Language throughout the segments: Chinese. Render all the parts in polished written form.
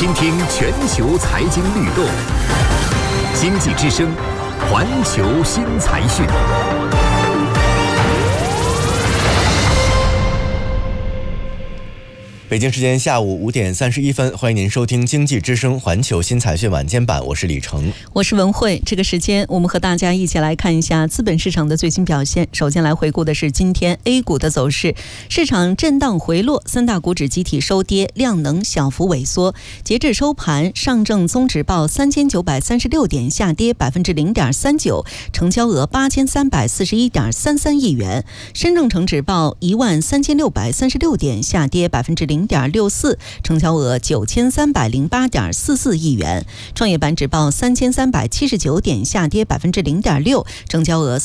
倾听全球财经律动，经济之声，环球新财讯。 北京时间下午5点31分，欢迎您收听经济之声环球新财讯晚间版，我是李成， 我是文慧。这个时间我们和大家一起来看一下资本市场的最新表现。首先来回顾的是今天 A 股的走势，市场震荡回落，三大股指集体收跌，量能小幅萎缩。截至收盘，上证综指报3936点，下跌0.39%，成交额8341.33亿元；深证成指报13636点，下跌0.64%，成交额9308.44亿元；创业板指报3379点，下跌0.6%，成交额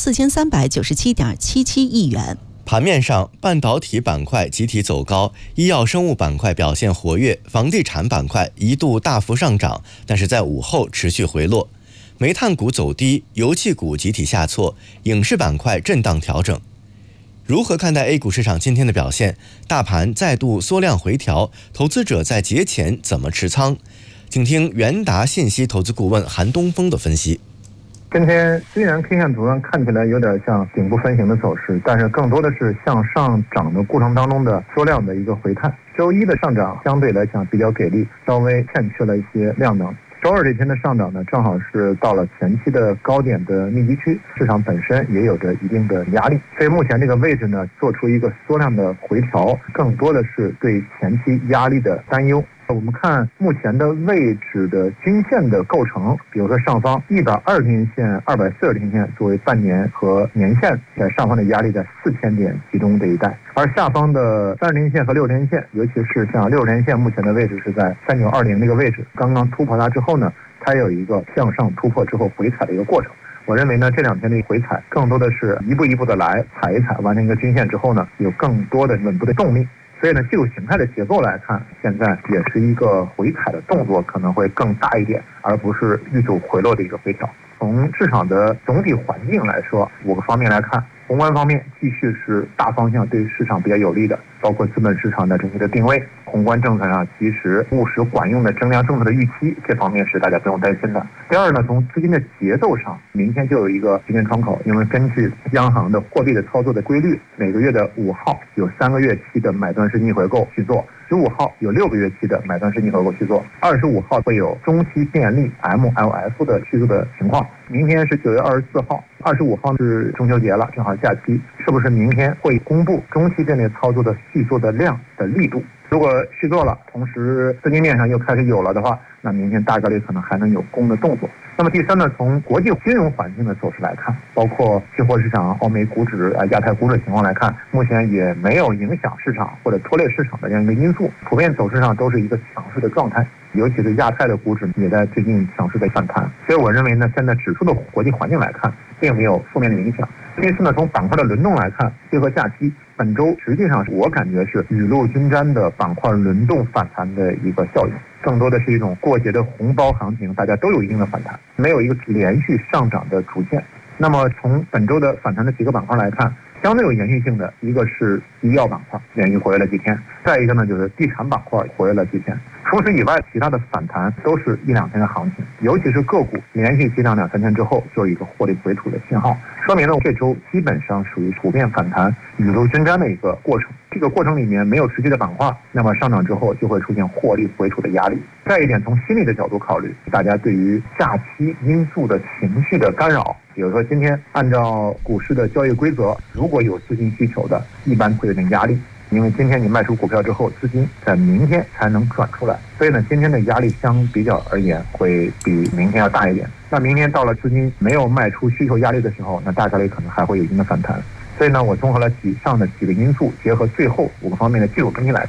4397.77亿元。 盘面上，半导体板块集体走高，医药生物板块表现活跃，房地产板块一度大幅上涨，但是在午后持续回落。煤炭股走低，油气股集体下挫，影视板块震荡调整。如何看待 A 股市场今天的表现？大盘再度缩量回调，投资者在节前怎么持仓？请听元达信息投资顾问韩东风的分析。 今天虽然 K 线图上看起来有点像顶部分型的走势，但是更多的是向上涨的过程当中的缩量的一个回探。周一的上涨相对来讲比较给力，稍微欠缺了一些量能。周二这天的上涨呢，正好是到了前期的高点的密集区，市场本身也有着一定的压力，所以目前这个位置呢，做出一个缩量的回调，更多的是对前期压力的担忧。我们看目前的位置的均线的构成，比如说上方120天线、240天线作为半年和年线，在上方的压力在4000点集中这一带，而下方的30天线和60天线，尤其是像60天线目前的位置是在3920这个位置，刚刚突破它之后呢，它有一个向上突破之后回踩的一个过程。我认为呢，这2天的回踩更多的是一步一步的来踩一踩，完成一个均线之后呢，有更多的稳步的动力。所以呢，技术形态的结构来看，现在也是一个回踩的动作可能会更大一点，而不是遇阻回落的一个回调。从市场的总体环境来说，5个方面来看，宏观方面继续是大方向对市场比较有利的，包括资本市场的整体的定位，宏观政策上及时务实管用的增量政策的预期，这方面是大家不用担心的。第二呢，从资金的节奏上，明天就有一个时间窗口，因为根据央行的货币的操作的规律，每个月的5号有3个月期的买断式逆回购去做，15号有6个月期的买断式逆回购去做，25号会有中期便利 MLF 的去做的情况。明天是9月24号，25号是中秋节了，正好假期，是不是明天会公布中期便利操作的续做的量的力度？如果续做了，同时资金面上又开始有了的话，那明天大概率可能还能有攻的动作。那么第三呢，从国际金融环境的走势来看，包括期货市场、欧美股指、亚太股指情况来看，目前也没有影响市场或者拖累市场的这样一个因素，普遍走势上都是一个强势的状态，尤其是亚太的股指也在最近强势的反弹。所以我认为呢，现在指数的国际环境来看，并没有负面的影响。第四呢，从板块的轮动来看，结合假期，本周实际上我感觉是雨露均沾的板块轮动反弹的一个效应，更多的是一种过节的红包行情，大家都有一定的反弹，没有一个连续上涨的主线。那么从本周的反弹的几个板块来看，相对有延续性的，一个是医药板块连续活跃了几天，再一个呢就是地产板块活跃了几天。除此以外，其他的反弹都是1-2天的行情，尤其是个股连续激涨2-3天之后，就有一个获利回吐的信号，说明呢这周基本上属于普遍反弹、雨露均沾的一个过程。这个过程里面没有持续的板块，那么上涨之后就会出现获利回吐的压力。再一点，从心理的角度考虑，大家对于假期因素的情绪的干扰，比如说今天按照股市的交易规则，如果有资金需求的，一般会有点压力。因为今天你卖出股票之后，资金在明天才能转出来，所以呢，今天的压力相比较而言会比明天要大一点。那明天到了资金没有卖出需求压力的时候，那大概率可能还会有一定的反弹。所以呢，我综合了以上的几个因素，结合最后5个方面的技术分析来